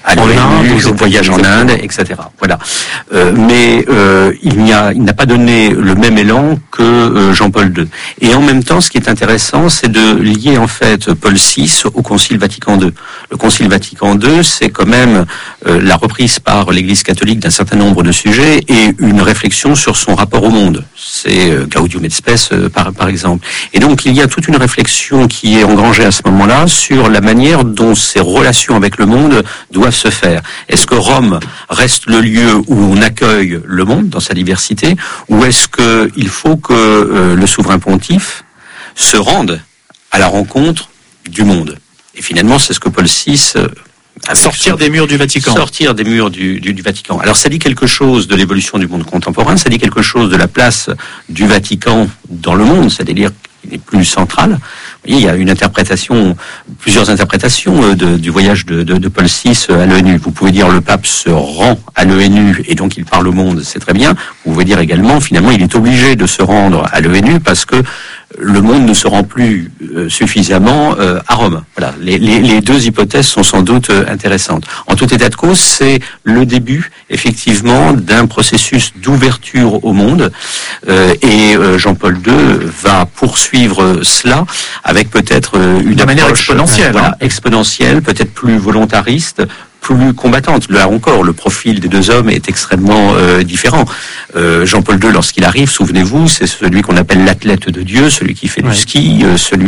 à l'ONU, au voyage en Inde, etc. Voilà. Mais il n'a pas donné le même élan que Jean-Paul II. Et en même temps, ce qui est intéressant, c'est de lier en fait Paul VI au Concile Vatican II. Le Concile Vatican II, c'est quand même la reprise par l'Église catholique d'un certain nombre de sujets et une réflexion sur son rapport au monde. C'est Gaudium et Spes, par exemple. Et donc, il y a toute une réflexion qui est engrangée à ce moment-là sur la manière dont ces relations avec le monde doivent se faire. Est-ce que Rome reste le lieu où on accueille le monde dans sa diversité, ou est-ce qu'il faut que le souverain pontife se rende à la rencontre du monde? Et finalement, c'est ce que Paul VI... sortir des murs du Vatican. Sortir des murs du Vatican. Alors ça dit quelque chose de l'évolution du monde contemporain, ça dit quelque chose de la place du Vatican dans le monde, c'est-à-dire qu'il est plus central. Vous voyez, il y a plusieurs interprétations du voyage de Paul VI à l'ONU. Vous pouvez dire le pape se rend à l'ONU et donc il parle au monde, c'est très bien. Vous pouvez dire également, finalement, il est obligé de se rendre à l'ONU parce que le monde ne se rend plus suffisamment à Rome. Voilà, les deux hypothèses sont sans doute intéressantes. En tout état de cause, c'est le début, effectivement, d'un processus d'ouverture au monde. Et Jean-Paul II va poursuivre cela avec peut-être une de manière approche, exponentielle. voilà, exponentielle, peut-être plus volontariste, plus combattante. Là encore, le profil des deux hommes est extrêmement différent. Jean-Paul II, lorsqu'il arrive, souvenez-vous, c'est celui qu'on appelle l'athlète de Dieu, celui qui fait du ski,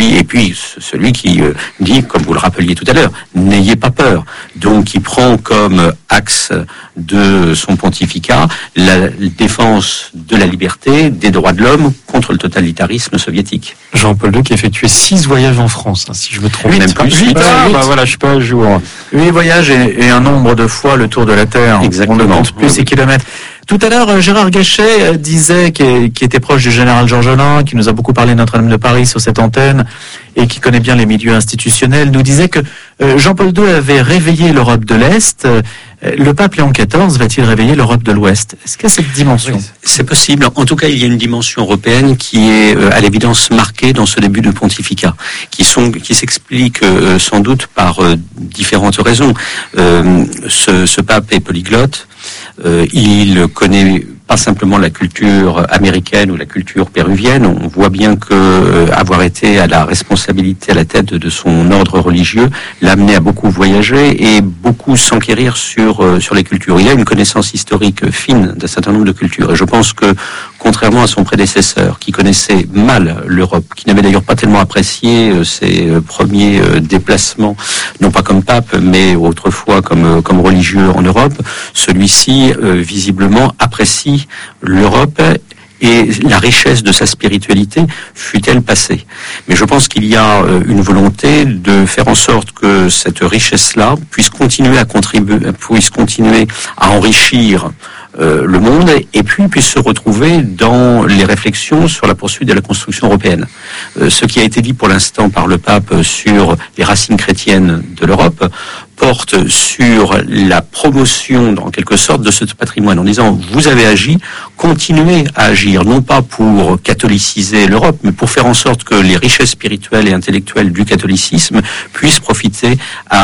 celui qui dit, comme vous le rappeliez tout à l'heure, n'ayez pas peur. Donc, il prend comme axe de son pontificat la défense de la liberté, des droits de l'homme contre le totalitarisme soviétique. Jean-Paul II qui a effectué 6 voyages en France, si je me trompe. Même plus. 8. Voilà, je suis pas à jour. 8 voyages et un nombre de fois le tour de la Terre. Exactement. On ne compte plus ces kilomètres. Tout à l'heure, Gérard Gachet disait qui était proche du général Georges Alain, qui nous a beaucoup parlé de Notre-Dame de Paris sur cette antenne et qui connaît bien les milieux institutionnels, nous disait que Jean-Paul II avait réveillé l'Europe de l'Est. Le pape Léon XIV va-t-il réveiller l'Europe de l'Ouest? Est-ce qu'il y a cette dimension? C'est possible. En tout cas, il y a une dimension européenne qui est à l'évidence marquée dans ce début de pontificat, qui s'explique sans doute par différentes raisons. Ce pape est polyglotte. Il connaît pas simplement la culture américaine ou la culture péruvienne. On voit bien que avoir été à la responsabilité, à la tête de son ordre religieux, l'a amené à beaucoup voyager et beaucoup s'enquérir sur les cultures. Il a une connaissance historique fine d'un certain nombre de cultures. Et je pense que, contrairement à son prédécesseur, qui connaissait mal l'Europe, qui n'avait d'ailleurs pas tellement apprécié ses premiers déplacements, non pas comme pape, mais autrefois comme religieux en Europe, celui-ci, visiblement, apprécie l'Europe et la richesse de sa spiritualité, fut-elle passée. Mais je pense qu'il y a une volonté de faire en sorte que cette richesse-là puisse continuer à contribuer, puisse continuer à enrichir le monde et puis puisse se retrouver dans les réflexions sur la poursuite de la construction européenne. Ce qui a été dit pour l'instant par le pape sur les racines chrétiennes de l'Europe porte sur la promotion, en quelque sorte, de ce patrimoine, en disant, vous avez agi, continuez à agir, non pas pour catholiciser l'Europe, mais pour faire en sorte que les richesses spirituelles et intellectuelles du catholicisme puissent profiter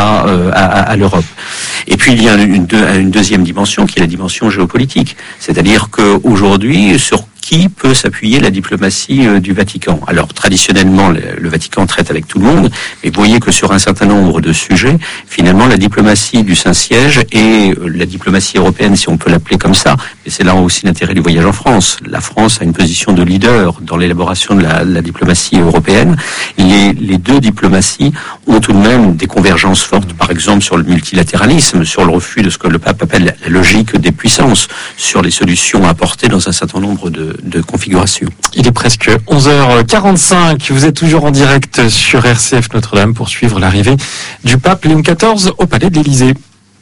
à l'Europe. Et puis, il y a une deuxième dimension, qui est la dimension géopolitique. C'est-à-dire qu'aujourd'hui, sur qui peut s'appuyer la diplomatie du Vatican? Alors, traditionnellement, le Vatican traite avec tout le monde, mais vous voyez que sur un certain nombre de sujets, finalement, la diplomatie du Saint-Siège et la diplomatie européenne, si on peut l'appeler comme ça, et c'est là aussi l'intérêt du voyage en France. La France a une position de leader dans l'élaboration de la diplomatie européenne. Les deux diplomaties ont tout de même des convergences fortes, par exemple sur le multilatéralisme, sur le refus de ce que le pape appelle la logique des puissances, sur les solutions apportées dans un certain nombre de configuration. Il est presque 11h45. Vous êtes toujours en direct sur RCF Notre-Dame pour suivre l'arrivée du pape Léon XIV au palais de l'Élysée.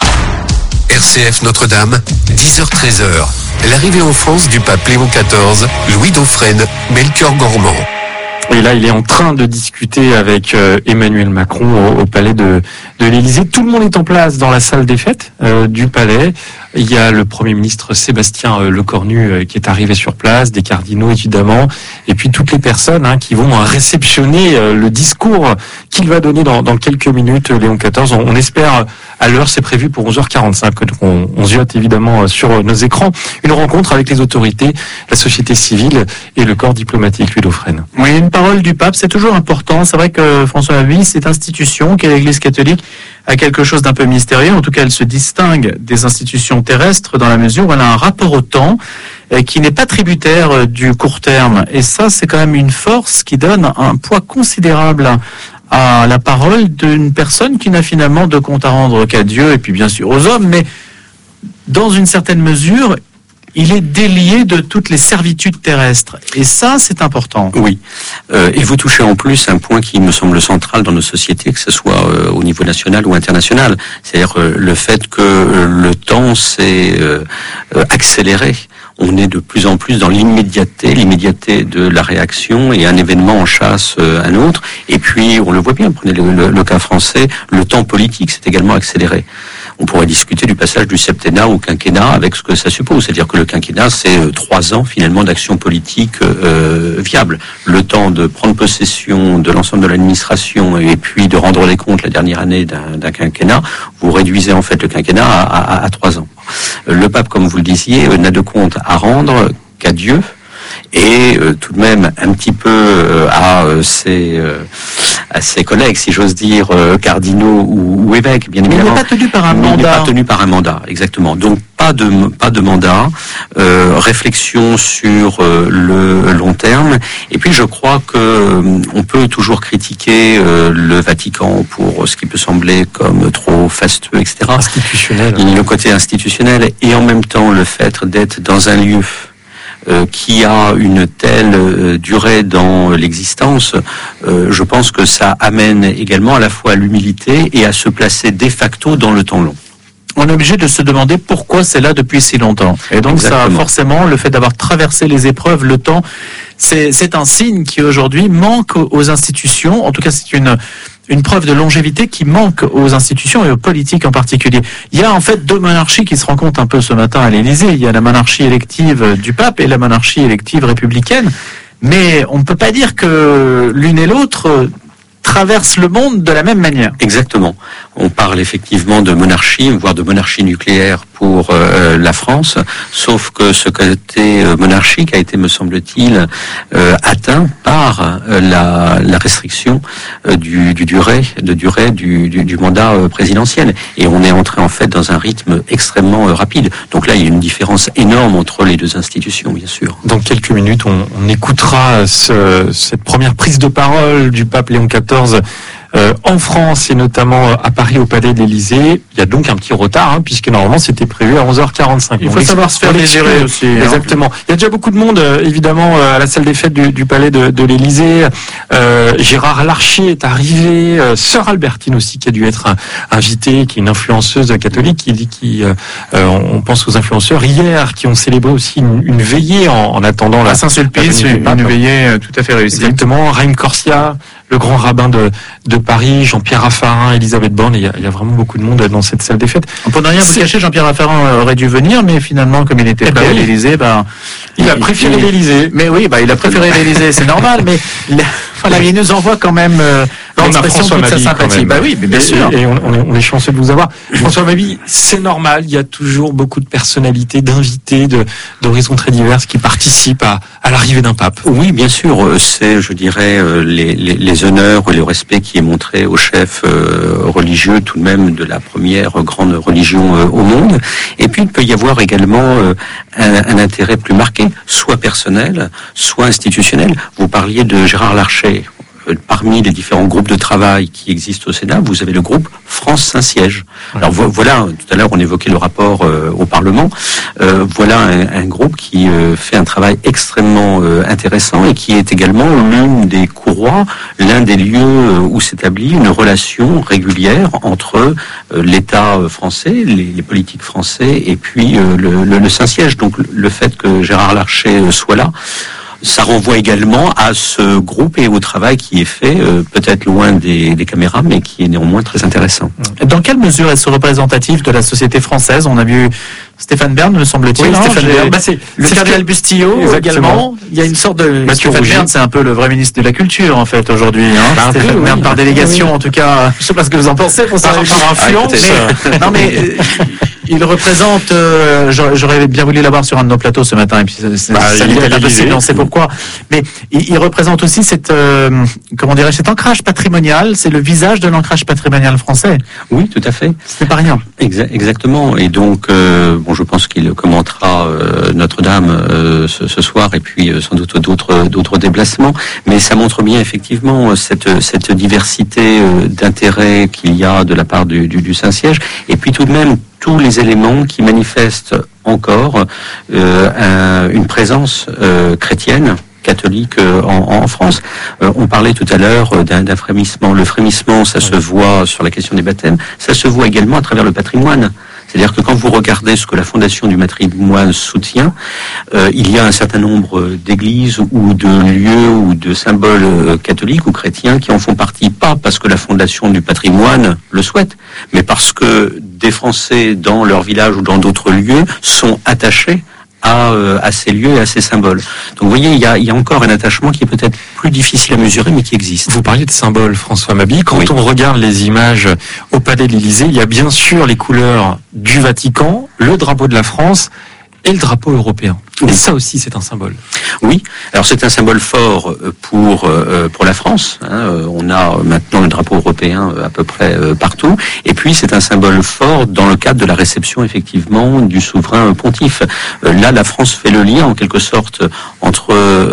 RCF Notre-Dame, 10h-13h. L'arrivée en France du pape Léon XIV, Louis Dauphren, Melchior Gormand. Et là, il est en train de discuter avec Emmanuel Macron au palais de l'Élysée. Tout le monde est en place dans la salle des fêtes du palais. Il y a le Premier ministre Sébastien Lecornu qui est arrivé sur place, des cardinaux évidemment, et puis toutes les personnes qui vont réceptionner le discours qu'il va donner dans quelques minutes, Léon XIV. On espère à l'heure, c'est prévu pour 11h45. Donc on ziote évidemment sur nos écrans une rencontre avec les autorités, la société civile et le corps diplomatique, Louis Dauphren. Oui, une parole du pape, c'est toujours important. C'est vrai que François Mabille, cette institution qu'est l'Église catholique, a quelque chose d'un peu mystérieux. En tout cas, elle se distingue des institutions terrestres dans la mesure où elle a un rapport au temps qui n'est pas tributaire du court terme. Et ça, c'est quand même une force qui donne un poids considérable à la parole d'une personne qui n'a finalement de compte à rendre qu'à Dieu et puis bien sûr aux hommes, mais dans une certaine mesure, il est délié de toutes les servitudes terrestres. Et ça, c'est important. Oui. Et vous touchez en plus un point qui me semble central dans nos sociétés, que ce soit au niveau national ou international. C'est-à-dire le fait que le temps s'est accéléré. On est de plus en plus dans l'immédiateté de la réaction, et un événement en chasse un autre. Et puis, on le voit bien, prenez le cas français, le temps politique s'est également accéléré. On pourrait discuter du passage du septennat au quinquennat avec ce que ça suppose. C'est-à-dire que le quinquennat, c'est 3 ans finalement d'action politique viable. Le temps de prendre possession de l'ensemble de l'administration et puis de rendre les comptes la dernière année d'un quinquennat. Vous réduisez en fait le quinquennat à 3 ans. Le pape, comme vous le disiez, n'a de compte à rendre qu'à Dieu. Et tout de même un petit peu à ses collègues, si j'ose dire, cardinaux ou évêques, bien évidemment. Mais il n'est pas tenu par un mandat. Il n'est pas tenu par un mandat, exactement. Donc pas de mandat, réflexion sur le long terme. Et puis je crois que on peut toujours critiquer le Vatican pour ce qui peut sembler comme trop fastueux, etc. Institutionnel. Le côté institutionnel, et en même temps le fait d'être dans un lieu qui a une telle durée dans l'existence, je pense que ça amène également à la fois à l'humilité et à se placer de facto dans le temps long. On est obligé de se demander pourquoi c'est là depuis si longtemps. Et donc ça, forcément, le fait d'avoir traversé les épreuves, le temps, c'est un signe qui aujourd'hui manque aux institutions. En tout cas, c'est une preuve de longévité qui manque aux institutions et aux politiques en particulier. Il y a en fait 2 monarchies qui se rencontrent un peu ce matin à l'Élysée. Il y a la monarchie élective du pape et la monarchie élective républicaine. Mais on ne peut pas dire que l'une et l'autre traversent le monde de la même manière. Exactement. On parle effectivement de monarchie, voire de monarchie nucléaire pour la France, sauf que ce côté monarchique a été, me semble-t-il, atteint par la restriction du durée du mandat présidentiel. Et on est entré en fait dans un rythme extrêmement rapide. Donc là, il y a une différence énorme entre les 2 institutions, bien sûr. Dans quelques minutes, on écoutera cette première prise de parole du pape Léon XIV en France et notamment à Paris au Palais de l'Élysée. Il y a donc un petit retard puisque normalement c'était prévu à 11h45. Il faut savoir se faire désirer aussi. Exactement. Il y a déjà beaucoup de monde évidemment à la salle des fêtes du Palais de l'Élysée. Gérard Larcher est arrivé, Sœur Albertine aussi qui a dû être invitée, qui est une influenceuse catholique, on pense aux influenceurs hier qui ont célébré aussi une veillée en attendant à Saint-Sulpice, une veillée tout à fait réussie. Exactement. Raïm Corsia, le grand rabbin de Paris, Jean-Pierre Raffarin, Elisabeth Borne, il y a vraiment beaucoup de monde dans cette salle des fêtes. On peut rien vous cacher, Jean-Pierre Raffarin aurait dû venir, mais finalement, comme il était prêt à l'Élysée, il a préféré l'Élysée. Mais oui, il a préféré l'Élysée, c'est normal, mais voilà, il nous envoie quand même l'expression de sa sympathie. Bah oui, mais bien sûr. Et on est chanceux de vous avoir. François Mabille, c'est normal, il y a toujours beaucoup de personnalités, d'invités, d'horizons très diverses qui participent à l'arrivée d'un pape. Oui, bien sûr, c'est, je dirais, les honneurs et le respect qui est montré aux chefs religieux, tout de même de la première grande religion au monde. Et puis, il peut y avoir également un intérêt plus marqué, soit personnel, soit institutionnel. Vous parliez de Gérard Larcher. Parmi les différents groupes de travail qui existent au Sénat, vous avez le groupe France Saint-Siège. Alors voilà, tout à l'heure on évoquait le rapport au Parlement. Voilà un groupe qui fait un travail extrêmement intéressant et qui est également l'une des courroies, l'un des lieux où s'établit une relation régulière entre l'État français, les politiques français et puis le Saint-Siège. Donc le fait que Gérard Larcher soit là ça renvoie également à ce groupe et au travail qui est fait, peut-être loin des caméras, mais qui est néanmoins très intéressant. Dans quelle mesure est-ce représentatif de la société française? On a vu Stéphane Bern, me semble-t-il. Oui, hein, Stéphane Bern. Le cardinal Bustillo également. Il y a une sorte de... Stéphane Bern, c'est un peu le vrai ministre de la Culture, en fait, aujourd'hui. Hein. Stéphane Bern, par délégation, en tout cas. Je ne sais pas ce que vous en pensez, pour ça, par influence. Non, mais il représente... J'aurais bien voulu l'avoir sur un de nos plateaux ce matin, et puis ça n'est pas possible, on sait pourquoi. Mais il représente aussi cette, comment dirais-je, cet ancrage patrimonial. C'est le visage de l'ancrage patrimonial français. Oui, tout à fait. Ce n'est pas rien. Exactement. Et donc, bon, je pense qu'il commentera Notre-Dame ce soir, et puis sans doute d'autres déplacements. Mais ça montre bien effectivement cette diversité d'intérêts qu'il y a de la part du Saint-Siège. Et puis tout de même, tous les éléments qui manifestent encore une présence chrétienne, catholique en France. On parlait tout à l'heure d'un frémissement. Le frémissement, ça se voit sur la question des baptêmes, ça se voit également à travers le patrimoine. C'est-à-dire que quand vous regardez ce que la Fondation du patrimoine soutient, il y a un certain nombre d'églises ou de lieux ou de symboles catholiques ou chrétiens qui en font partie, pas parce que la Fondation du patrimoine le souhaite, mais parce que des Français dans leur village ou dans d'autres lieux sont attachés à ces lieux et à ces symboles. Donc vous voyez, il y a encore un attachement qui est peut-être plus difficile à mesurer, mais qui existe. Vous parliez de symboles, François Mabille. Quand Oui. on regarde les images au Palais de l'Élysée, il y a bien sûr les couleurs du Vatican, le drapeau de la France et le drapeau européen. Oui. Et ça aussi, c'est un symbole. Oui, alors c'est un symbole fort pour la France. On a maintenant le drapeau européen à peu près partout. Et puis c'est un symbole fort dans le cadre de la réception effectivement du souverain pontife. Là, la France fait le lien en quelque sorte entre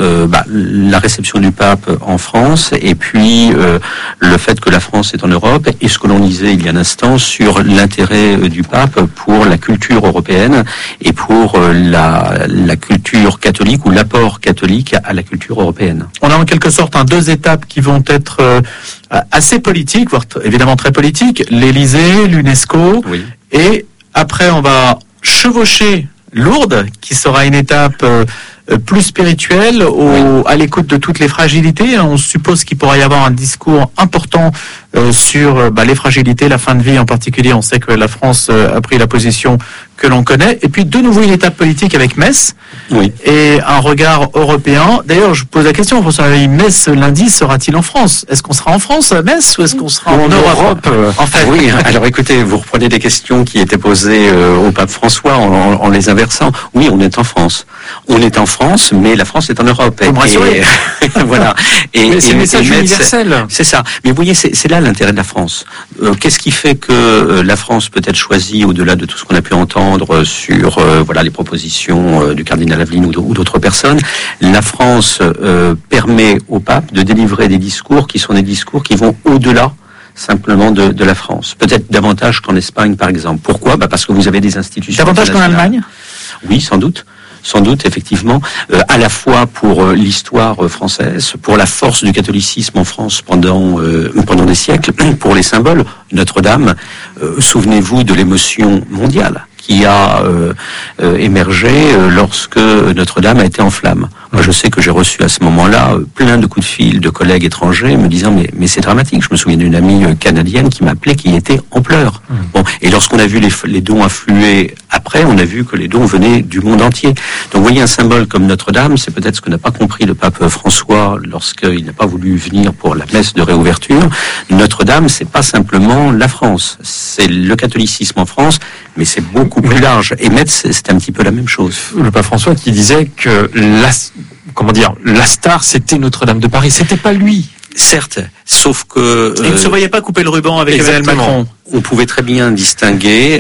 la réception du pape en France et puis le fait que la France est en Europe et ce que l'on disait il y a un instant sur l'intérêt du pape pour la culture européenne et pour la culture catholique ou l'apport catholique à la culture européenne. On a en quelque sorte deux étapes qui vont être assez politiques, voire évidemment très politiques. L'Élysée, l'UNESCO, Oui. et après on va chevaucher Lourdes, qui sera une étape plus spirituelle, à l'écoute de toutes les fragilités. On suppose qu'il pourra y avoir un discours important sur les fragilités, la fin de vie en particulier. On sait que la France a pris la position que l'on connaît. Et puis de nouveau une étape politique avec Metz, Oui. et un regard européen. D'ailleurs, je pose la question, François Mabille, Metz lundi sera-t-il en France? Est-ce qu'on sera en France à Metz ou est-ce qu'on sera en Europe? En fait, Oui, alors écoutez, vous reprenez des questions qui étaient posées au pape François en les inversant. Oui, on est en France. On est en France, mais la France est en Europe. Vous me rassurez. Voilà. Mais c'est le message Metz, universel. c'est ça. Mais vous voyez, c'est là l'intérêt de la France. Qu'est-ce qui fait que la France peut être choisie au-delà de tout ce qu'on a pu entendre sur les propositions du cardinal Aveline ou d'autres personnes? La France permet au pape de délivrer des discours qui sont des discours qui vont au-delà simplement de la France. Peut-être davantage qu'en Espagne, par exemple. Pourquoi? Parce que vous avez des institutions davantage qu'en internationales. Allemagne? Oui, sans doute. Sans doute, effectivement, à la fois pour l'histoire française, pour la force du catholicisme en France pendant des siècles, pour les symboles. Notre-Dame, souvenez-vous de l'émotion mondiale qui a émergé lorsque Notre-Dame a été en flammes. Moi, je sais que j'ai reçu à ce moment-là plein de coups de fil de collègues étrangers me disant mais c'est dramatique. Je me souviens d'une amie canadienne qui m'appelait, qui était en pleurs. Bon, et lorsqu'on a vu les dons affluer après, on a vu que les dons venaient du monde entier. Donc, vous voyez, un symbole comme Notre-Dame, c'est peut-être ce que n'a pas compris le pape François lorsqu'il n'a pas voulu venir pour la messe de réouverture. Notre-Dame, c'est pas simplement la France, c'est le catholicisme en France, mais c'est beaucoup plus large. Et Metz, c'est un petit peu la même chose. Le pape François qui disait que la star, c'était Notre-Dame de Paris. C'était pas lui. Certes, sauf que... Il ne se voyait pas couper le ruban avec Emmanuel Exactement. Macron. On pouvait très bien distinguer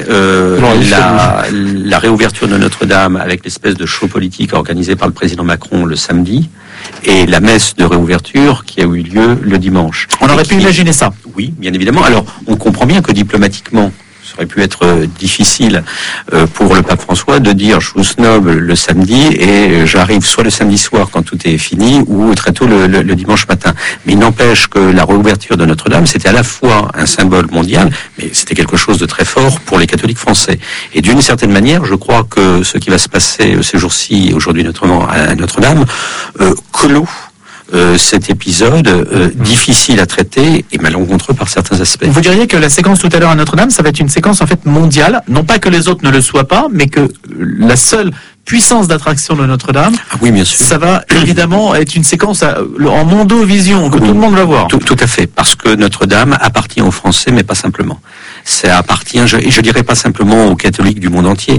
la réouverture de Notre-Dame avec l'espèce de show politique organisé par le président Macron le samedi et la messe de réouverture qui a eu lieu le dimanche. On aurait pu imaginer ça. Oui, bien évidemment. Alors, on comprend bien que diplomatiquement, ça aurait pu être difficile pour le pape François de dire je vous snob le samedi et j'arrive soit le samedi soir quand tout est fini ou très tôt le dimanche matin. Mais il n'empêche que la réouverture de Notre-Dame, c'était à la fois un symbole mondial, mais c'était quelque chose de très fort pour les catholiques français. Et d'une certaine manière, je crois que ce qui va se passer ces jours-ci, aujourd'hui notamment à Notre-Dame, clôt cet épisode difficile à traiter et malencontreux par certains aspects. Vous diriez que la séquence tout à l'heure à Notre-Dame, ça va être une séquence en fait mondiale, non pas que les autres ne le soient pas, mais que la seule puissance d'attraction de Notre-Dame, oui, bien sûr. Ça va évidemment être une séquence en mondovision que tout le monde va voir. Tout à fait, parce que Notre-Dame appartient aux Français, mais pas simplement. Ça appartient, et je dirais pas simplement aux catholiques du monde entier.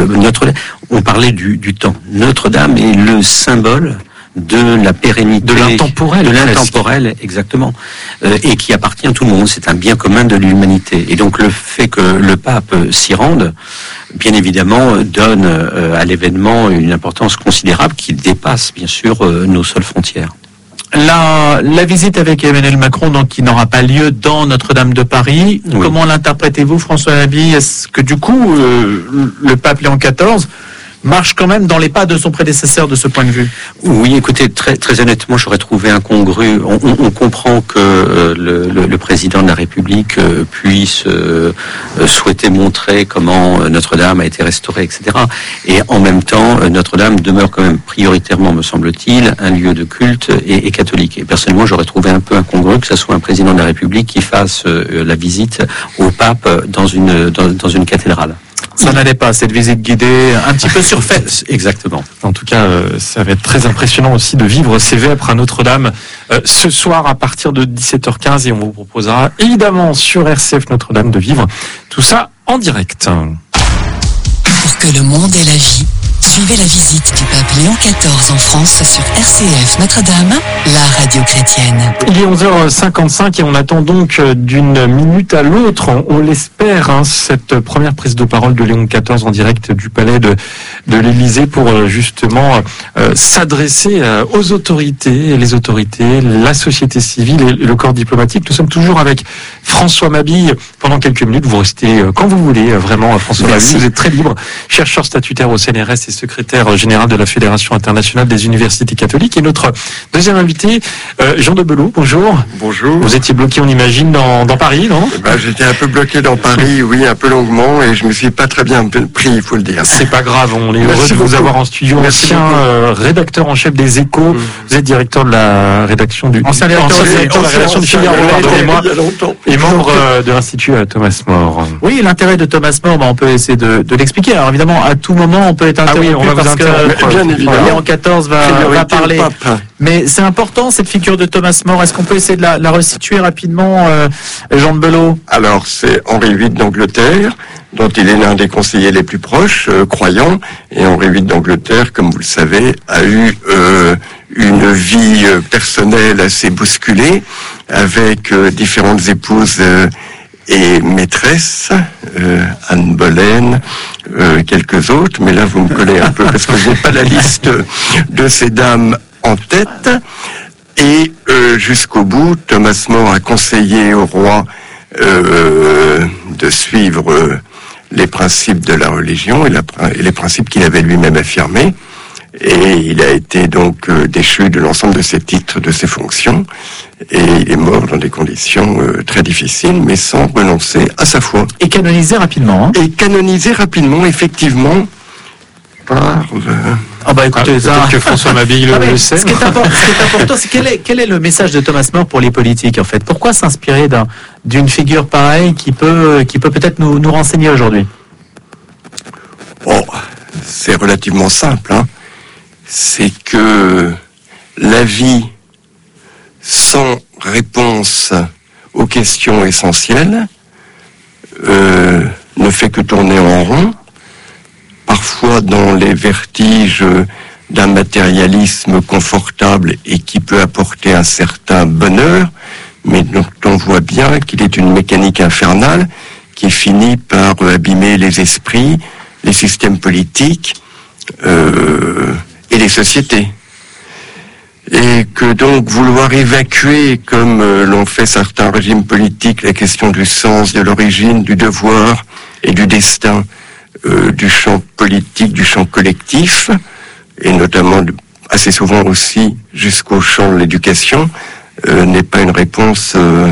On parlait du temps. Notre-Dame est le symbole de la pérennité, de l'intemporel, exactement, et qui appartient à tout le monde. C'est un bien commun de l'humanité. Et donc le fait que le pape s'y rende, bien évidemment, donne à l'événement une importance considérable qui dépasse bien sûr nos seules frontières. La visite avec Emmanuel Macron, donc, qui n'aura pas lieu dans Notre-Dame de Paris, oui. Comment l'interprétez-vous, François Mabi? Est-ce que du coup, le pape Léon XIV marche quand même dans les pas de son prédécesseur de ce point de vue? Oui, écoutez, très honnêtement, j'aurais trouvé incongru. On comprend que le président de la République puisse souhaiter montrer comment Notre-Dame a été restaurée, etc. Et en même temps, Notre-Dame demeure quand même prioritairement, me semble-t-il, un lieu de culte et catholique. Et personnellement, j'aurais trouvé un peu incongru que ce soit un président de la République qui fasse la visite au pape dans une cathédrale. Ça n'allait pas, cette visite guidée, un petit peu surfaite. Exactement. En tout cas, ça va être très impressionnant aussi de vivre ces vêpres à Notre-Dame ce soir à partir de 17h15 et on vous proposera évidemment sur RCF Notre-Dame de vivre tout ça en direct. Pour que le monde ait la vie, suivez la visite du pape Léon XIV en France sur RCF Notre-Dame, la radio chrétienne. Il est 11h55 et on attend donc d'une minute à l'autre, on l'espère, cette première prise de parole de Léon XIV en direct du palais de l'Élysée pour justement s'adresser aux autorités, les autorités, la société civile et le corps diplomatique. Nous sommes toujours avec François Mabille pendant quelques minutes. Vous restez quand vous voulez, vraiment, François Mabille. Vous êtes très libre, chercheur statutaire au CNRS et secrétaire général de la Fédération internationale des universités catholiques. Et notre deuxième invité, Jean de Belot, bonjour. Bonjour. Vous étiez bloqué, on imagine, dans Paris, non? J'étais un peu bloqué dans Paris, oui, un peu longuement, et je me suis pas très bien pris, il faut le dire. C'est pas grave, on est heureux de vous avoir en studio. Ancien rédacteur en chef des Échos, vous êtes directeur de la rédaction du... Ancien directeur de la rédaction du Figaro, pardonnez-moi, et membre de l'Institut Thomas More. Oui, l'intérêt de Thomas More, on peut essayer de l'expliquer. Alors évidemment, à tout moment, on peut être interrompu on va parce que Léon XIV va parler. Mais c'est important, cette figure de Thomas More. Est-ce qu'on peut essayer de la resituer rapidement, Jean de Belot? Alors, c'est Henri VIII d'Angleterre, dont il est l'un des conseillers les plus proches, croyants. Et Henri VIII d'Angleterre, comme vous le savez, a eu une vie personnelle assez bousculée, avec différentes épouses et maîtresses, Anne Boleyn, quelques autres, mais là vous me collez un peu parce que je n'ai pas la liste de ces dames en tête. Et jusqu'au bout, Thomas More a conseillé au roi de suivre les principes de la religion et les principes qu'il avait lui-même affirmés. Et il a été donc déchu de l'ensemble de ses titres, de ses fonctions, et il est mort dans des conditions très difficiles, mais sans renoncer à sa foi. Et canonisé rapidement. Et canonisé rapidement, effectivement, par... écoutez, peut-être que François Mabille le sait. Ce qui est important, c'est quel est le message de Thomas More pour les politiques, en fait? Pourquoi s'inspirer d'une figure pareille qui peut peut-être nous renseigner aujourd'hui? C'est relativement simple, C'est que la vie sans réponse aux questions essentielles ne fait que tourner en rond, parfois dans les vertiges d'un matérialisme confortable et qui peut apporter un certain bonheur, mais dont on voit bien qu'il est une mécanique infernale qui finit par abîmer les esprits, les systèmes politiques et les sociétés. et que donc vouloir évacuer, comme l'ont fait certains régimes politiques, la question du sens, de l'origine, du devoir et du destin du champ politique, du champ collectif, et notamment assez souvent aussi jusqu'au champ de l'éducation, n'est pas une réponse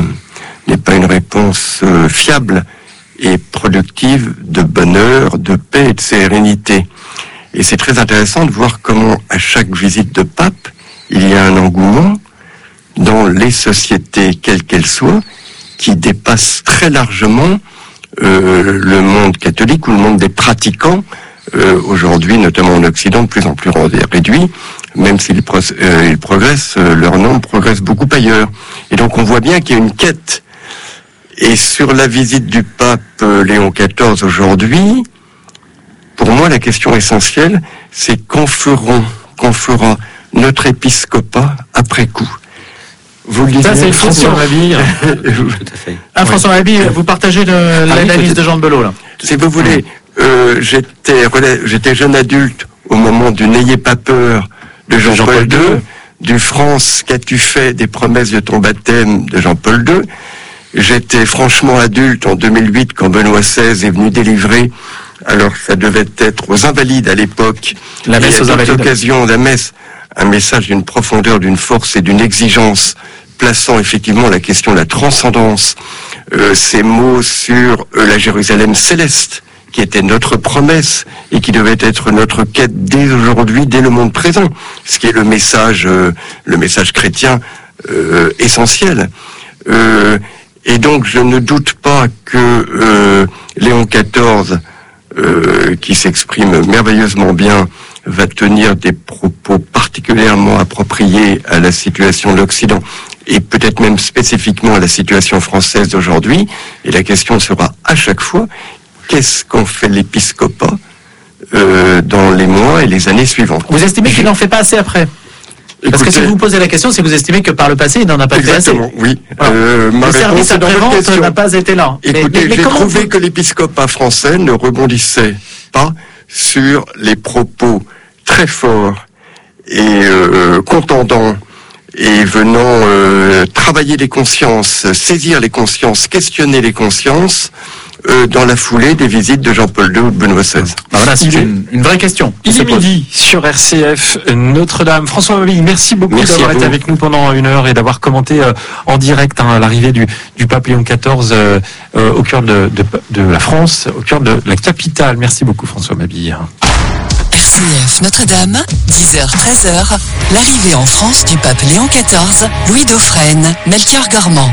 fiable et productive de bonheur, de paix et de sérénité. Et c'est très intéressant de voir comment à chaque visite de pape, il y a un engouement dans les sociétés, quelles qu'elles soient, qui dépasse très largement le monde catholique ou le monde des pratiquants, aujourd'hui, notamment en Occident, de plus en plus réduit, même s'ils progressent, leur nombre progresse beaucoup ailleurs. Et donc on voit bien qu'il y a une quête. Et sur la visite du pape Léon XIV aujourd'hui, pour moi la question essentielle, c'est qu'en fera notre épiscopat après coup. Vous le disiez, ça c'est François Mabille. Tout à fait. François Mabille, vous partagez l'analyse de Jean de Belot là. Si vous voulez, j'étais jeune adulte au moment du N'ayez pas peur de Jean-Paul II, du France, qu'as-tu fait des promesses de ton baptême de Jean-Paul II. J'étais franchement adulte en 2008 quand Benoît XVI est venu délivrer, alors ça devait être aux Invalides à l'époque, la messe aux Invalides. L'occasion de la messe, un message d'une profondeur, d'une force et d'une exigence, plaçant effectivement la question de la transcendance, ces mots sur la Jérusalem céleste, qui était notre promesse et qui devait être notre quête dès aujourd'hui, dès le monde présent, ce qui est le message chrétien essentiel. Et donc je ne doute pas que Léon XIV, qui s'exprime merveilleusement bien, va tenir des propos particulièrement appropriés à la situation de l'Occident et peut-être même spécifiquement à la situation française d'aujourd'hui. Et la question sera à chaque fois, qu'est-ce qu'en fait l'épiscopat dans les mois et les années suivantes? Vous estimez qu'il n'en fait pas assez après? Parce que si vous posez la question, c'est que vous estimez que par le passé, il n'en a pas fait assez. Exactement, oui. Le service après-vente n'a pas été là. Écoutez, j'ai trouvé que l'épiscopat français ne rebondissait pas sur les propos très forts et contendants et venant travailler les consciences, saisir les consciences, questionner les consciences dans la foulée des visites de Jean-Paul II ou de Benoît XVI. Voilà, c'est une vraie question. Il est midi sur RCF Notre-Dame. François Mabille, merci beaucoup d'avoir été avec nous pendant 1 heure et d'avoir commenté en direct l'arrivée du pape Léon XIV au cœur de la France, au cœur de la capitale. Merci beaucoup François Mabille. RCF Notre-Dame, 10h-13h, l'arrivée en France du pape Léon XIV, Louis Dauphren, Melchior Gormand.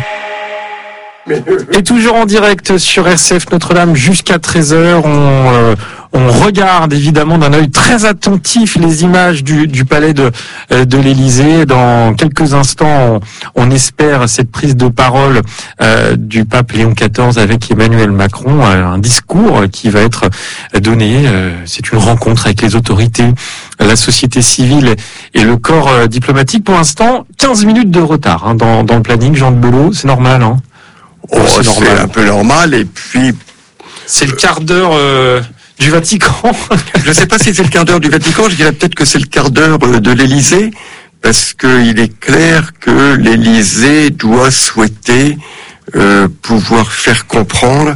Et toujours en direct sur RCF Notre-Dame jusqu'à 13h, on regarde évidemment d'un œil très attentif les images du palais de l'Élysée. Dans quelques instants, on espère cette prise de parole du pape Léon XIV avec Emmanuel Macron, un discours qui va être donné. C'est une rencontre avec les autorités, la société civile et le corps diplomatique. Pour l'instant, 15 minutes de retard dans le planning. Jean de Belot, c'est normal, hein? C'est un peu normal, et puis... C'est le quart d'heure du Vatican. Je ne sais pas si c'est le quart d'heure du Vatican, je dirais peut-être que c'est le quart d'heure de l'Élysée, parce qu'il est clair que l'Élysée doit souhaiter pouvoir faire comprendre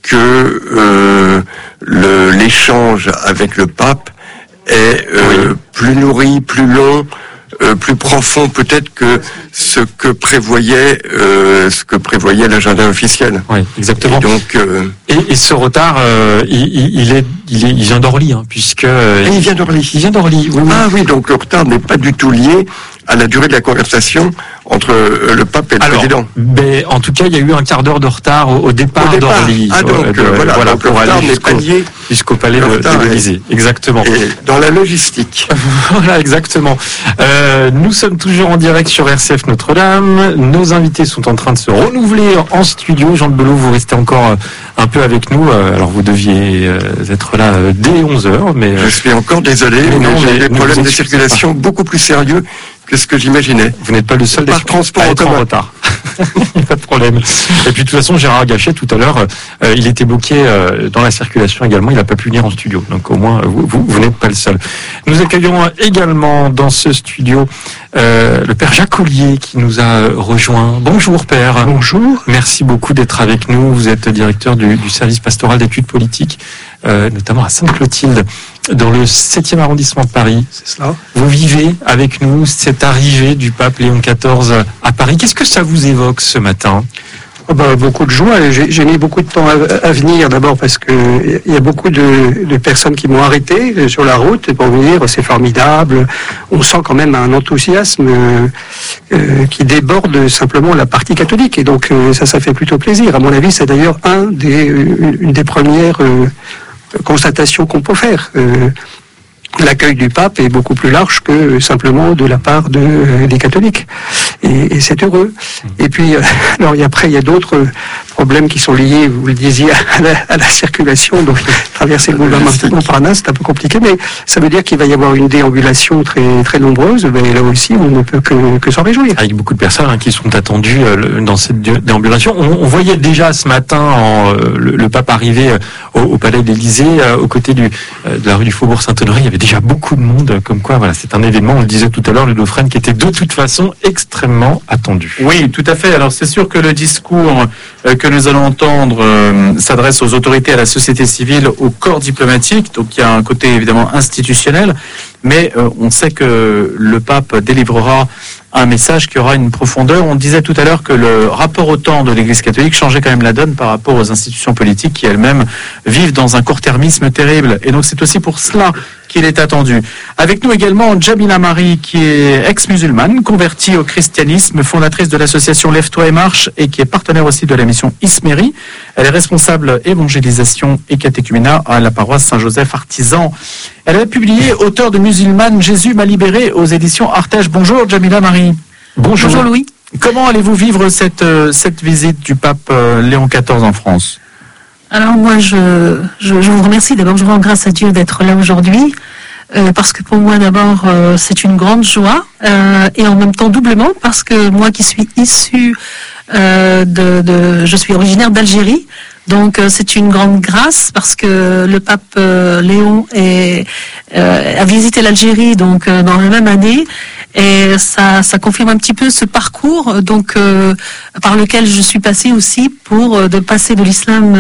que l'échange avec le pape est plus nourri, plus long, plus profond peut-être que ce que prévoyait l'agenda officiel. Oui, exactement. Et donc et ce retard, il vient d'Orly, puisque il vient d'Orly. Il vient d'Orly. Oui. Ah oui, donc le retard n'est pas du tout lié à la durée de la conversation entre le pape et le président. Mais en tout cas, il y a eu un quart d'heure de retard au départ d'Orly. Ah donc voilà, pour aller jusqu'au palais de l'Élysée. Exactement. Et dans la logistique. Voilà, exactement. Nous sommes toujours en direct sur RCF Notre-Dame. Nos invités sont en train de se renouveler en studio. Jean de Belot, vous restez encore un peu avec nous. Alors vous deviez être là dès 11h, mais je suis encore désolé. J'ai des problèmes de circulation beaucoup plus sérieux que ce que j'imaginais. Vous n'êtes pas le seul par transport en retard. Pas de problème. Et puis de toute façon, Gérard Gachet, tout à l'heure, il était bloqué dans la circulation également. Il n'a pas pu venir en studio. Donc au moins, vous n'êtes pas le seul. Nous accueillons également dans ce studio le père Jacques Ollier qui nous a rejoint. Bonjour père. Bonjour. Merci beaucoup d'être avec nous. Vous êtes directeur du service pastoral d'études politiques, notamment à Sainte-Clotilde, dans le 7e arrondissement de Paris. C'est cela. Vous vivez avec nous cette arrivée du pape Léon XIV à Paris. Qu'est-ce que ça vous évoque ce matin ? Beaucoup de joie. J'ai mis beaucoup de temps à venir, d'abord parce que il y a beaucoup de personnes qui m'ont arrêté sur la route pour venir. C'est formidable. On sent quand même un enthousiasme qui déborde simplement la partie catholique. Et donc ça fait plutôt plaisir. À mon avis, c'est d'ailleurs une des premières constatations qu'on peut faire. L'accueil du pape est beaucoup plus large que simplement de la part des catholiques. Et c'est heureux. Et puis, alors, après, il y a d'autres problèmes qui sont liés, vous le disiez, à la circulation. Donc, traverser le boulevard Montparnasse, c'est un peu compliqué, mais ça veut dire qu'il va y avoir une déambulation très, très nombreuse. Et là aussi, on ne peut que s'en réjouir. Avec beaucoup de personnes qui sont attendues dans cette déambulation. On voyait déjà ce matin le pape arriver au Palais de l'Élysée, aux côtés de la rue du Faubourg Saint-Honoré. Il y avait déjà beaucoup de monde, comme quoi, voilà, c'est un événement, on le disait tout à l'heure, Ludo Fresne, qui était de toute façon extrêmement attendu. Oui, tout à fait. Alors c'est sûr que le discours que nous allons entendre s'adresse aux autorités, à la société civile, au corps diplomatique. Donc il y a un côté évidemment institutionnel, mais on sait que le pape délivrera un message qui aura une profondeur. On disait tout à l'heure que le rapport au temps de l'Église catholique changeait quand même la donne par rapport aux institutions politiques qui elles-mêmes vivent dans un court-termisme terrible. Et donc c'est aussi pour cela qu'il est attendu. Avec nous également Jamila Marie, qui est ex-musulmane, convertie au christianisme, fondatrice de l'association Lève-toi et marche et qui est partenaire aussi de la mission Ismérie. Elle est responsable évangélisation et catéchuménat à la paroisse Saint-Joseph Artisan. Elle a publié Auteur de musulmane, Jésus m'a libéré aux éditions Artege. Bonjour Jamila Marie. Bonjour Louis. Comment allez-vous vivre cette visite du pape Léon XIV en France ? Alors moi, je vous remercie. D'abord, je rends grâce à Dieu d'être là aujourd'hui, parce que pour moi, d'abord, c'est une grande joie, et en même temps doublement, parce que moi qui suis issue je suis originaire d'Algérie, donc c'est une grande grâce, parce que le pape Léon a visité l'Algérie donc dans la même année. Et ça confirme un petit peu ce parcours donc par lequel je suis passée aussi de passer de l'islam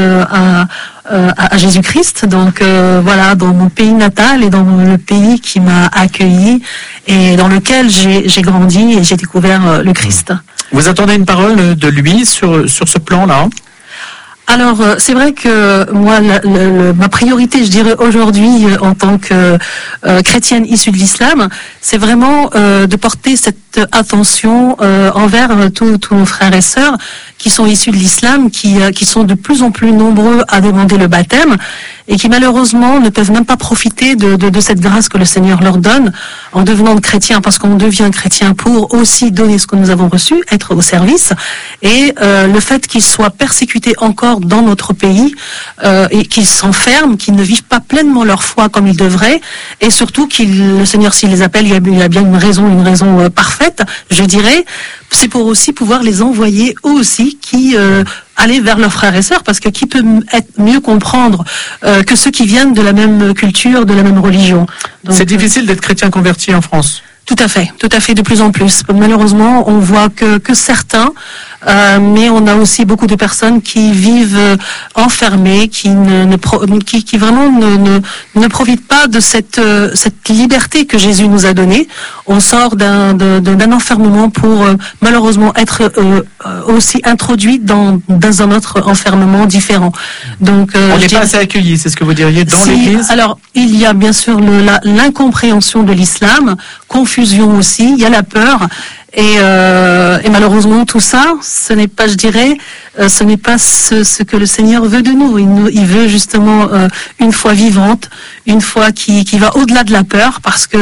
à Jésus-Christ. Donc voilà, dans mon pays natal et dans le pays qui m'a accueilli et dans lequel j'ai grandi et j'ai découvert le Christ. Vous attendez une parole de lui sur ce plan-là ? Alors, c'est vrai que moi, ma priorité, je dirais aujourd'hui, en tant que chrétienne issue de l'islam, c'est vraiment de porter cette attention envers tous nos frères et sœurs qui sont issus de l'islam, qui sont de plus en plus nombreux à demander le baptême et qui malheureusement ne peuvent même pas profiter de cette grâce que le Seigneur leur donne en devenant chrétien, parce qu'on devient chrétien pour aussi donner ce que nous avons reçu, être au service. Et le fait qu'ils soient persécutés encore dans notre pays et qu'ils s'enferment, qu'ils ne vivent pas pleinement leur foi comme ils devraient, et surtout le Seigneur, s'il les appelle, il a bien une raison parfaite, je dirais. C'est pour aussi pouvoir les envoyer eux aussi qui aller vers leurs frères et sœurs, parce que qui peut mieux comprendre que ceux qui viennent de la même culture, de la même religion. Donc, c'est difficile d'être chrétien converti en France. Tout à fait, de plus en plus. Malheureusement, on voit que certains, mais on a aussi beaucoup de personnes qui vivent enfermées, qui vraiment ne profitent pas de cette liberté que Jésus nous a donnée. On sort d'un enfermement pour malheureusement être aussi introduit dans un autre enfermement différent. Donc, on n'est pas assez accueillis, c'est ce que vous diriez dans l'Église. Alors, il y a bien sûr l'incompréhension de l'islam, confusion aussi, il y a la peur. Et malheureusement, tout ça, ce n'est pas, je dirais, ce n'est pas ce que le Seigneur veut de nous. Il veut justement une foi vivante, une foi qui va au-delà de la peur, parce que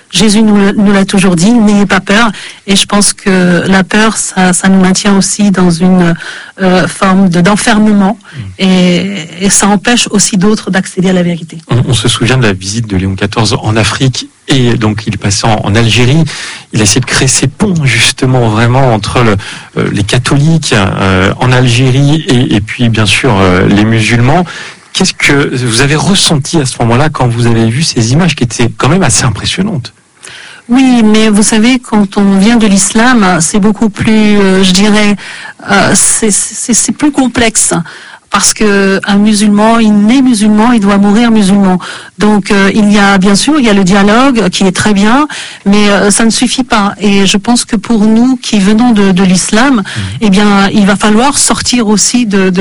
Jésus nous l'a toujours dit, n'ayez pas peur. Et je pense que la peur, ça nous maintient aussi dans une forme d'enfermement. Et ça empêche aussi d'autres d'accéder à la vérité. On se souvient de la visite de Léon XIV en Afrique. Et donc il passe en Algérie, il a essayé de créer ces ponts justement vraiment entre les catholiques en Algérie et puis bien sûr les musulmans. Qu'est-ce que vous avez ressenti à ce moment-là quand vous avez vu ces images qui étaient quand même assez impressionnantes? Oui, mais vous savez, quand on vient de l'islam, c'est beaucoup plus, je dirais, c'est plus complexe. Parce que un musulman, il naît musulman, il doit mourir musulman. Donc il y a bien sûr, il y a le dialogue qui est très bien, mais ça ne suffit pas. Et je pense que pour nous qui venons de l'islam, eh bien, il va falloir sortir aussi de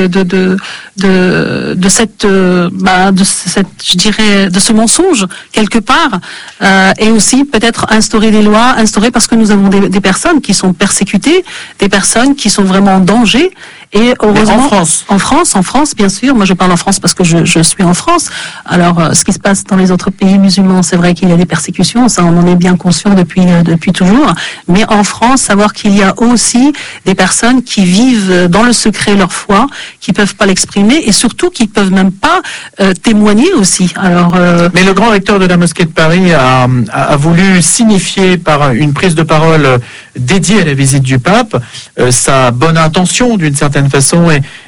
cette, je dirais, de ce mensonge quelque part, et aussi peut-être instaurer des lois, parce que nous avons des personnes qui sont persécutées, des personnes qui sont vraiment en danger. Et heureusement, en France, bien sûr. Moi, je parle en France parce que je suis en France. Alors, ce qui se passe dans les autres pays musulmans, c'est vrai qu'il y a des persécutions. Ça, on en est bien conscient depuis toujours. Mais en France, savoir qu'il y a aussi des personnes qui vivent dans le secret leur foi, qui peuvent pas l'exprimer et surtout qui peuvent même pas témoigner aussi. Alors, mais le grand recteur de la mosquée de Paris a voulu signifier par une prise de parole dédiée à la visite du pape sa bonne intention d'une certaine façon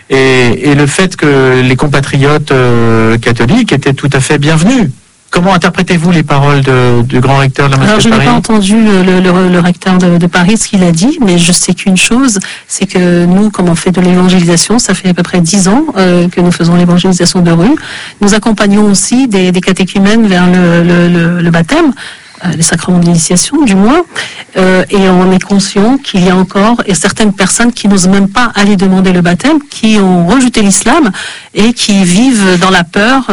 et le fait que les compatriotes catholiques étaient tout à fait bienvenus. Comment interprétez-vous les paroles du grand recteur de la mosquée de Paris? Je n'ai pas entendu le recteur de Paris ce qu'il a dit, mais je sais qu'une chose, c'est que nous, comme on fait de l'évangélisation, ça fait à peu près 10 ans que nous faisons l'évangélisation de rue. Nous accompagnons aussi des catéchumènes vers le baptême. Les sacrements d'initiation du moins, et on est conscient qu'il y a encore certaines personnes qui n'osent même pas aller demander le baptême, qui ont rejeté l'islam et qui vivent dans la peur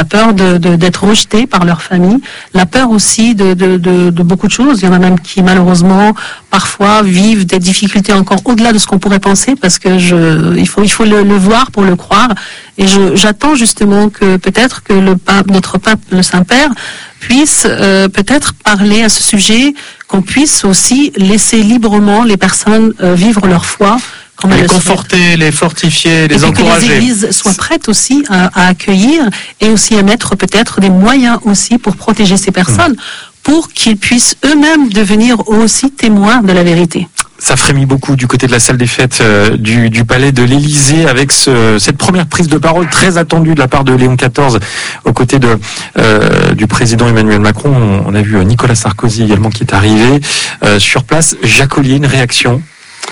d'être rejetés par leur famille, la peur aussi de beaucoup de choses. Il y en a même qui malheureusement parfois vivent des difficultés encore au-delà de ce qu'on pourrait penser, parce que il faut le voir pour le croire. Et j'attends justement que peut-être que notre pape, le Saint-Père, puisse peut-être parler à ce sujet, qu'on puisse aussi laisser librement les personnes vivre leur foi. Les conforter, les fortifier, les encourager. Que les églises soient prêtes aussi à accueillir et aussi à mettre peut-être des moyens aussi pour protéger ces personnes, pour qu'ils puissent eux-mêmes devenir aussi témoins de la vérité. Ça frémit beaucoup du côté de la salle des fêtes du palais de l'Élysée avec cette première prise de parole très attendue de la part de Léon XIV aux côtés du président Emmanuel Macron. On a vu Nicolas Sarkozy également qui est arrivé sur place. Jacques Ollier, une réaction?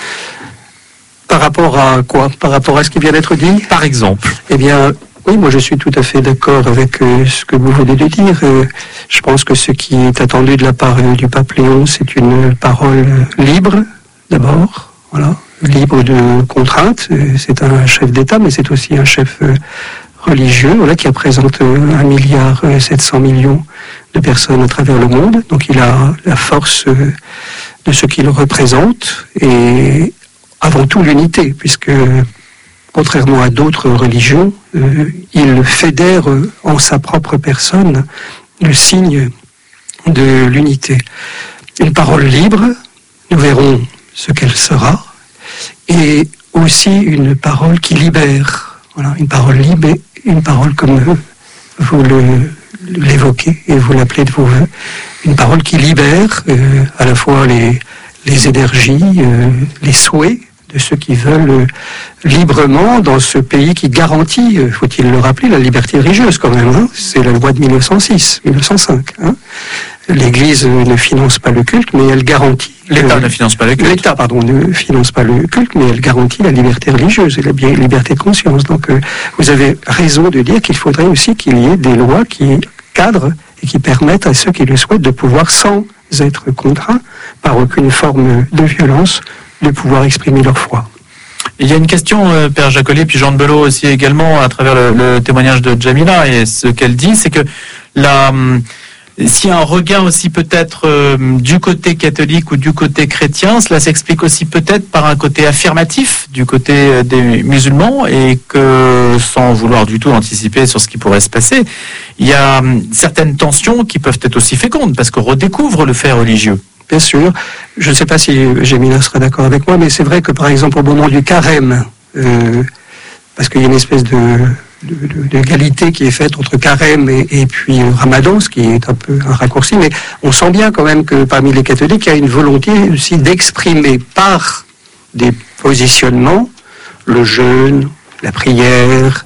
Par rapport à quoi? Par rapport à ce qui vient d'être dit? Par exemple. Eh bien, oui, moi je suis tout à fait d'accord avec ce que vous venez de dire. Je pense que ce qui est attendu de la part du pape Léon, c'est une parole libre, d'abord, voilà, libre de contraintes. C'est un chef d'État, mais c'est aussi un chef religieux, voilà, qui représente 1,7 milliard de personnes à travers le monde. Donc il a la force de ce qu'il représente et avant tout l'unité, puisque contrairement à d'autres religions, il fédère en sa propre personne le signe de l'unité. Une parole libre, nous verrons ce qu'elle sera, et aussi une parole qui libère. Voilà, une parole libre, une parole comme vous l'évoquez et vous l'appelez de vos voeux, une parole qui libère à la fois les énergies, les souhaits de ceux qui veulent librement dans ce pays qui garantit, faut-il le rappeler, la liberté religieuse quand même. Hein, c'est la loi de 1905. Hein. L'Église ne finance pas le culte, mais elle garantit. L'État ne finance pas le culte. L'État, pardon, ne finance pas le culte, mais elle garantit la liberté religieuse et la liberté de conscience. Donc, vous avez raison de dire qu'il faudrait aussi qu'il y ait des lois qui cadrent et qui permettent à ceux qui le souhaitent de pouvoir, sans être contraints par aucune forme de violence, de pouvoir exprimer leur foi. Il y a une question, Père Jacques Ollier, puis Jean de Belot aussi également, à travers le témoignage de Jamila, et ce qu'elle dit, c'est que s'il y a un regain aussi peut-être du côté catholique ou du côté chrétien, cela s'explique aussi peut-être par un côté affirmatif du côté des musulmans, et que, sans vouloir du tout anticiper sur ce qui pourrait se passer, il y a certaines tensions qui peuvent être aussi fécondes, parce qu'on redécouvre le fait religieux. Bien sûr. Je ne sais pas si Gémina sera d'accord avec moi, mais c'est vrai que par exemple au moment du carême, parce qu'il y a une espèce d'égalité qui est faite entre carême et puis Ramadan, ce qui est un peu un raccourci, mais on sent bien quand même que parmi les catholiques, il y a une volonté aussi d'exprimer par des positionnements le jeûne, la prière,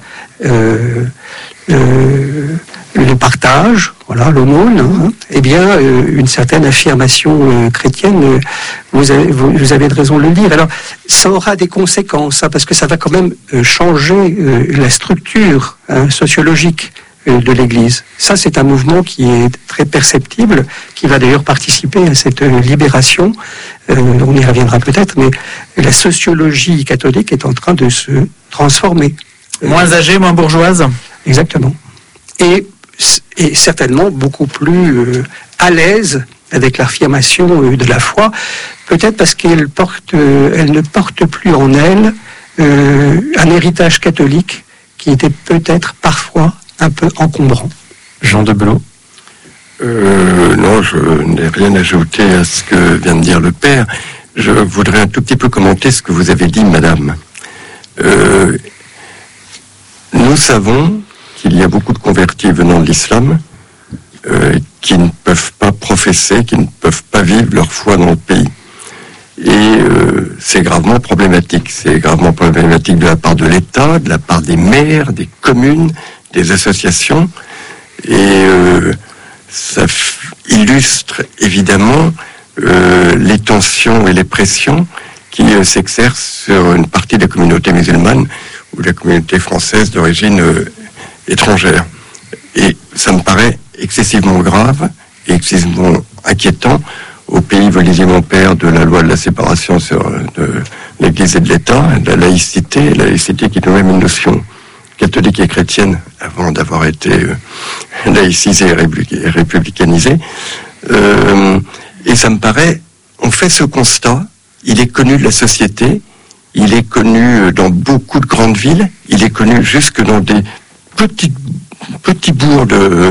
le partage, voilà, l'aumône, eh bien, une certaine affirmation chrétienne, vous avez de raison de le dire. Alors, ça aura des conséquences, parce que ça va quand même changer la structure sociologique de l'Église. Ça, c'est un mouvement qui est très perceptible, qui va d'ailleurs participer à cette libération. On y reviendra peut-être, mais la sociologie catholique est en train de se transformer. Moins âgée, moins bourgeoise. Exactement. Et certainement beaucoup plus à l'aise avec l'affirmation de la foi, peut-être parce qu'elle ne porte plus en elle un héritage catholique qui était peut-être parfois un peu encombrant. Jean de Belot. Non, je n'ai rien ajouté à ce que vient de dire le père. Je voudrais un tout petit peu commenter ce que vous avez dit, madame. Nous savons qu'il y a beaucoup de convertis venant de l'islam qui ne peuvent pas professer, qui ne peuvent pas vivre leur foi dans le pays. Et c'est gravement problématique. C'est gravement problématique de la part de l'État, de la part des maires, des communes, des associations. Et ça illustre évidemment les tensions et les pressions qui s'exercent sur une partie de la communauté musulmane ou de la communauté française d'origine étrangère. Et ça me paraît excessivement grave et excessivement inquiétant au pays, vous le disiez mon père, de la loi de la séparation de l'Église et de l'État, de la laïcité qui est même une notion catholique et chrétienne avant d'avoir été laïcisée et républicanisée. Et ça me paraît, on fait ce constat, il est connu de la société, il est connu dans beaucoup de grandes villes, il est connu jusque dans des petits bourgs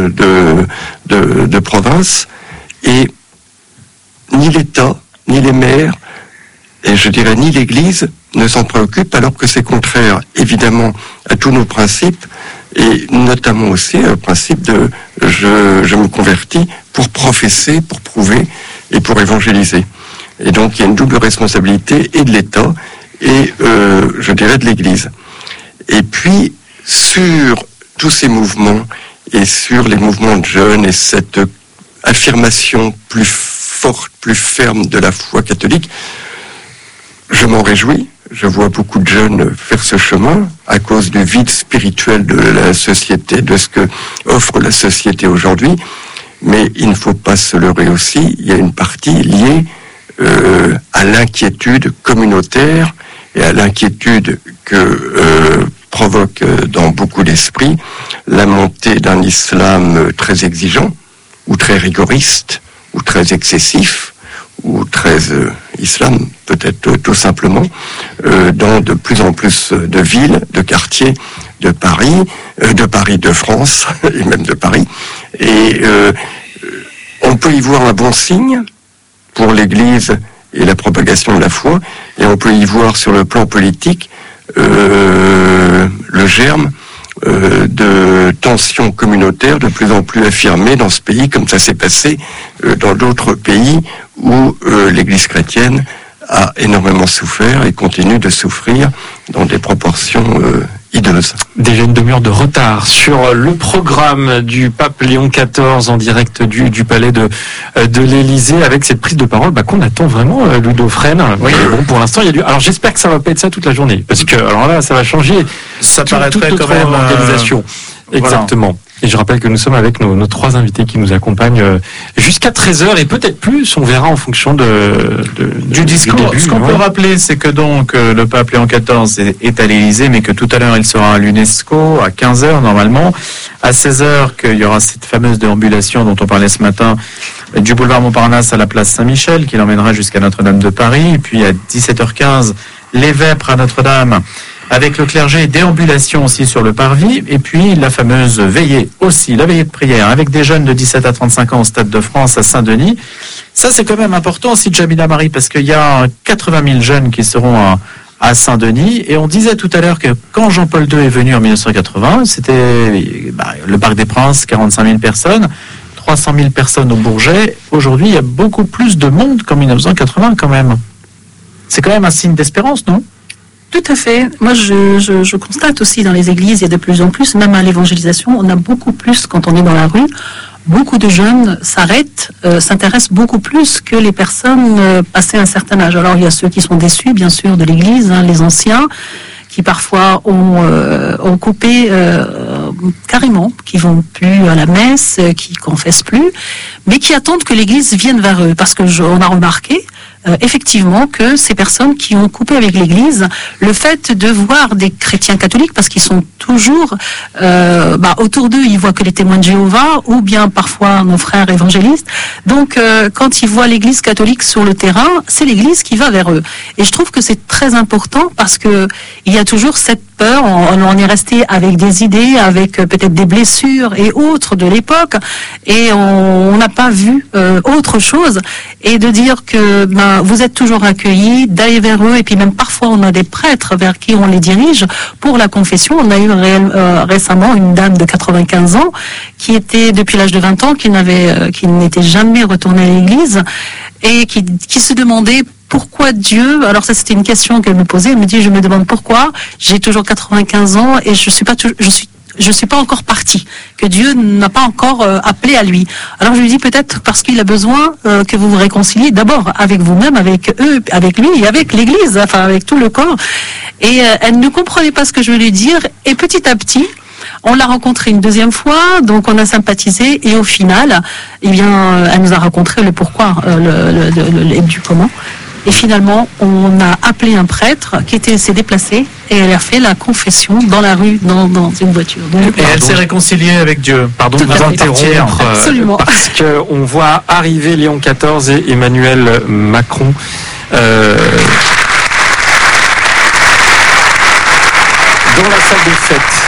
de province, et ni l'État, ni les maires, et je dirais ni l'Église ne s'en préoccupent, alors que c'est contraire évidemment à tous nos principes, et notamment aussi au principe de je me convertis pour professer, pour prouver et pour évangéliser. Et donc il y a une double responsabilité, et de l'État et je dirais de l'Église. Et puis sur tous ces mouvements et sur les mouvements de jeunes et cette affirmation plus forte, plus ferme de la foi catholique, je m'en réjouis. Je vois beaucoup de jeunes faire ce chemin à cause du vide spirituel de la société, de ce que offre la société aujourd'hui. Mais il ne faut pas se leurrer aussi. Il y a une partie liée à l'inquiétude communautaire et à l'inquiétude que provoque dans beaucoup d'esprits la montée d'un islam très exigeant, ou très rigoriste, ou très excessif, ou très islam, peut-être tout simplement, dans de plus en plus de villes, de quartiers de Paris, de France, et même de Paris. Et on peut y voir un bon signe pour l'Église et la propagation de la foi, et on peut y voir sur le plan politique le germe de tensions communautaires de plus en plus affirmées dans ce pays, comme ça s'est passé dans d'autres pays où l'Église chrétienne a énormément souffert et continue de souffrir dans des proportions hideuses. Déjà une demi-heure de retard sur le programme du pape Léon XIV en direct du palais de l'Élysée, avec cette prise de parole qu'on attend vraiment, Louis Dauphren. Oui. Bon, pour l'instant, il y a alors j'espère que ça va pas être ça toute la journée, parce que alors là, ça va changer. Ça paraîtrait quand même organisation. Exactement. Et je rappelle que nous sommes avec nos 3 invités qui nous accompagnent jusqu'à 13h et peut-être plus, on verra en fonction du discours. Du début, ce qu'on peut rappeler, c'est que donc le pape Léon XIV est à l'Élysée, mais que tout à l'heure il sera à l'UNESCO à 15h normalement, à 16h qu'il y aura cette fameuse déambulation dont on parlait ce matin du boulevard Montparnasse à la place Saint-Michel qui l'emmènera jusqu'à Notre-Dame de Paris, et puis à 17h15 les Vêpres à Notre-Dame avec le clergé, déambulation aussi sur le parvis, et puis la fameuse veillée aussi, la veillée de prière, avec des jeunes de 17 à 35 ans au Stade de France à Saint-Denis. Ça, c'est quand même important aussi, Jamila Marie, parce qu'il y a 80 000 jeunes qui seront à Saint-Denis, et on disait tout à l'heure que quand Jean-Paul II est venu en 1980, c'était le Parc des Princes, 45 000 personnes, 300 000 personnes au Bourget. Aujourd'hui, il y a beaucoup plus de monde qu'en 1980 quand même. C'est quand même un signe d'espérance, non ? Tout à fait. Moi, je constate aussi dans les églises, il y a de plus en plus, même à l'évangélisation, on a beaucoup plus, quand on est dans la rue, beaucoup de jeunes s'arrêtent, s'intéressent beaucoup plus que les personnes passées un certain âge. Alors, il y a ceux qui sont déçus, bien sûr, de l'église, les anciens, qui parfois ont coupé carrément, qui vont plus à la messe, qui confessent plus, mais qui attendent que l'église vienne vers eux. Parce que on a remarqué, effectivement, que ces personnes qui ont coupé avec l'Église, le fait de voir des chrétiens catholiques, parce qu'ils sont toujours autour d'eux, ils voient que les témoins de Jéhovah, ou bien parfois nos frères évangélistes. Donc, quand ils voient l'Église catholique sur le terrain, c'est l'Église qui va vers eux. Et je trouve que c'est très important parce que il y a toujours cette peur. On est resté avec des idées, avec peut-être des blessures et autres de l'époque, et on n'a pas vu autre chose. Et de dire que vous êtes toujours accueillis, d'aller vers eux, et puis même parfois on a des prêtres vers qui on les dirige pour la confession. On a eu récemment une dame de 95 ans qui était depuis l'âge de 20 ans, qui n'était jamais retournée à l'église, et qui se demandait pourquoi Dieu. Alors ça, c'était une question qu'elle me posait. Elle me dit, je me demande pourquoi j'ai toujours 95 ans et je suis pas encore parti, que Dieu n'a pas encore appelé à lui. Alors je lui dis peut-être parce qu'il a besoin que vous vous réconciliez d'abord avec vous-même, avec eux, avec lui et avec l'Église, enfin avec tout le corps. Et elle ne comprenait pas ce que je voulais dire. Et petit à petit, on l'a rencontrée une deuxième fois, donc on a sympathisé, et au final, eh bien, elle nous a raconté le pourquoi, du comment. Et finalement, on a appelé un prêtre qui s'est déplacé, et elle a fait la confession dans la rue, dans une voiture. Donc, et elle s'est réconciliée avec Dieu. Pardon de vous interrompre, parce qu'on voit arriver Léon XIV et Emmanuel Macron. Dans la salle de fête.